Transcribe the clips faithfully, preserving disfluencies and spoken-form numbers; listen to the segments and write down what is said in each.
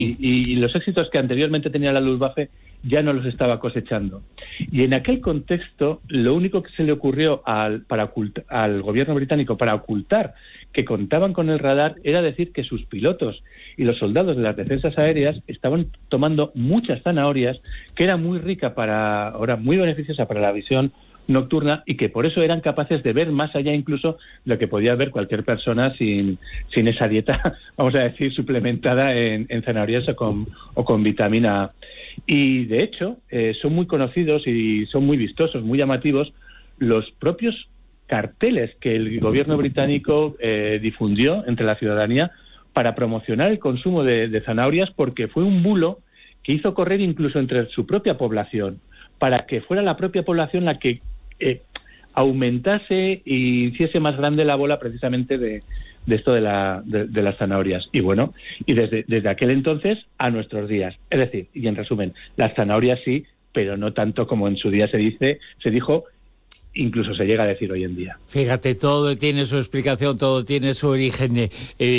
y los éxitos que anteriormente tenía la Luftwaffe ya no los estaba cosechando. Y en aquel contexto, lo único que se le ocurrió al, para ocultar, al gobierno británico para ocultar que contaban con el radar era decir que sus pilotos y los soldados de las defensas aéreas estaban tomando muchas zanahorias, que era muy rica para, ahora muy beneficiosa para la visión nocturna, y que por eso eran capaces de ver más allá incluso de lo que podía ver cualquier persona sin, sin esa dieta, vamos a decir, suplementada en, en zanahorias o con, o con vitamina A. Y de hecho, eh, son muy conocidos y son muy vistosos, muy llamativos, los propios carteles que el gobierno británico eh, difundió entre la ciudadanía para promocionar el consumo de, de zanahorias, porque fue un bulo que hizo correr incluso entre su propia población, para que fuera la propia población la que eh, aumentase y hiciese más grande la bola precisamente de, de esto de, la, de, de las zanahorias. Y bueno, y desde, desde aquel entonces a nuestros días. Es decir, y en resumen, las zanahorias sí, pero no tanto como en su día se dice, se dijo, incluso se llega a decir hoy en día. Fíjate, todo tiene su explicación, todo tiene su origen, eh,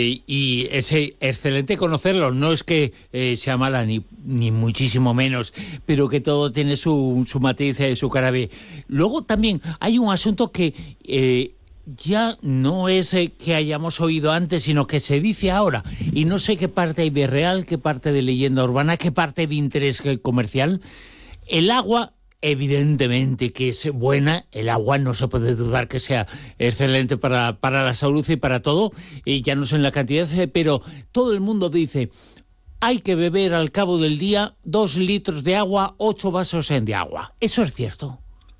y es excelente conocerlo. No es que eh, sea mala, ni, ni muchísimo menos, pero que todo tiene su, su matiz y su cara B. Luego también hay un asunto que eh, ya no es eh, que hayamos oído antes, sino que se dice ahora, y no sé qué parte hay de real, qué parte de leyenda urbana, qué parte de interés comercial. El agua, evidentemente que es buena, el agua no se puede dudar que sea excelente para, para la salud y para todo, y ya no sé en la cantidad, pero todo el mundo dice, hay que beber al cabo del día dos litros de agua, ocho vasos de agua. ¿Eso es cierto?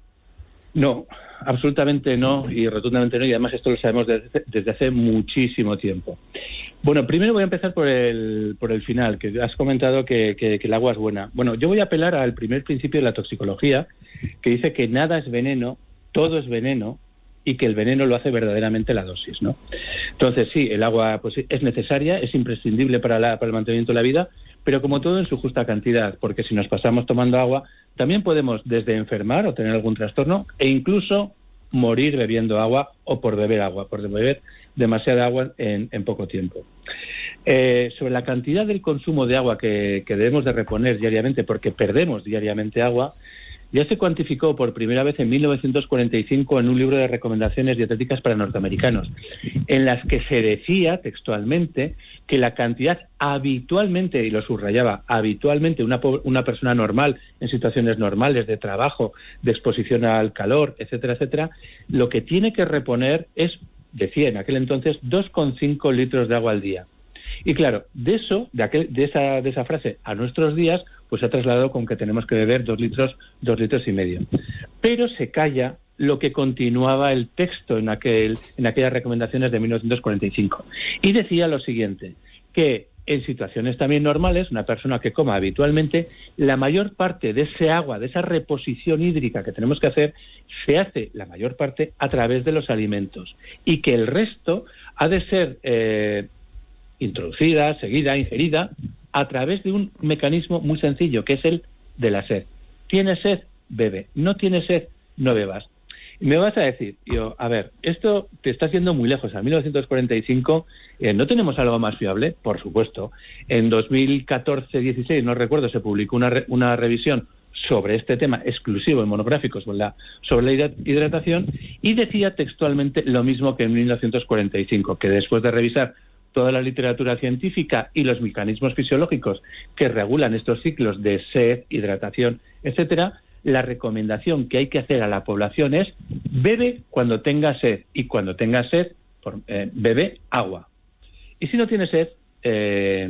No, absolutamente no, y rotundamente no, y además esto lo sabemos desde, desde hace muchísimo tiempo. Bueno, primero voy a empezar por el por el final, que has comentado que, que, que el agua es buena. Bueno, yo voy a apelar al primer principio de la toxicología, que dice que nada es veneno, todo es veneno, y que el veneno lo hace verdaderamente la dosis, ¿no? Entonces, sí, el agua pues es necesaria, es imprescindible para, la, para el mantenimiento de la vida, pero como todo en su justa cantidad, porque si nos pasamos tomando agua, también podemos desde enfermar o tener algún trastorno e incluso morir bebiendo agua o por beber agua, por beber demasiada agua en, en poco tiempo. Eh, sobre la cantidad del consumo de agua que, que debemos de reponer diariamente, porque perdemos diariamente agua, ya se cuantificó por primera vez en mil novecientos cuarenta y cinco en un libro de recomendaciones dietéticas para norteamericanos, en las que se decía textualmente que la cantidad habitualmente, y lo subrayaba, habitualmente una, una persona normal, en situaciones normales de trabajo, de exposición al calor, etcétera, etcétera, lo que tiene que reponer es, decía en aquel entonces, dos coma cinco litros de agua al día. Y claro, de eso, de, aquel, de, esa, de esa frase a nuestros días, pues se ha trasladado con que tenemos que beber dos litros, dos litros y medio. Pero se calla lo que continuaba el texto en, aquel, en aquellas recomendaciones de mil novecientos cuarenta y cinco. Y decía lo siguiente, que en situaciones también normales, una persona que coma habitualmente, la mayor parte de ese agua, de esa reposición hídrica que tenemos que hacer, se hace la mayor parte a través de los alimentos. Y que el resto ha de ser Eh, introducida, seguida, ingerida, a través de un mecanismo muy sencillo, que es el de la sed. ¿Tienes sed? Bebe. ¿No tienes sed? No bebas. Y me vas a decir, yo, a ver, esto te está yendo muy lejos. A mil novecientos cuarenta y cinco, eh, ¿no tenemos algo más fiable? Por supuesto. En dos mil catorce dieciséis, no recuerdo, se publicó una, re, una revisión sobre este tema exclusivo en monográficos sobre la, sobre la hidratación, y decía textualmente lo mismo que en mil novecientos cuarenta y cinco, que después de revisar toda la literatura científica y los mecanismos fisiológicos que regulan estos ciclos de sed, hidratación, etcétera, la recomendación que hay que hacer a la población es bebe cuando tenga sed, y cuando tenga sed, por, eh, bebe agua. Y si no tienes sed, eh,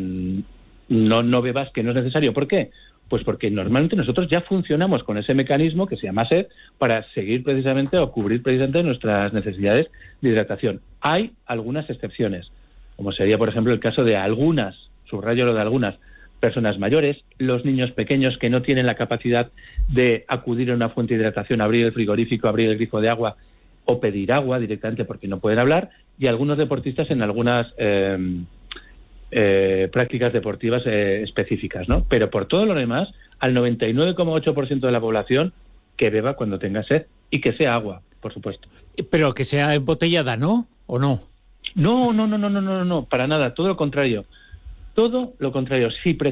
no, no bebas, que no es necesario. ¿Por qué? Pues porque normalmente nosotros ya funcionamos con ese mecanismo que se llama sed para seguir precisamente o cubrir precisamente nuestras necesidades de hidratación. Hay algunas excepciones, como sería, por ejemplo, el caso de algunas, subrayo lo de algunas, personas mayores, los niños pequeños que no tienen la capacidad de acudir a una fuente de hidratación, abrir el frigorífico, abrir el grifo de agua o pedir agua directamente porque no pueden hablar, y algunos deportistas en algunas eh, eh, prácticas deportivas eh, específicas, ¿no? Pero por todo lo demás, al noventa y nueve coma ocho por ciento de la población que beba cuando tenga sed, y que sea agua, por supuesto. Pero que sea embotellada, ¿no? ¿O no? No, no, no, no, no, no, no, para nada, todo lo contrario. Todo lo contrario. Si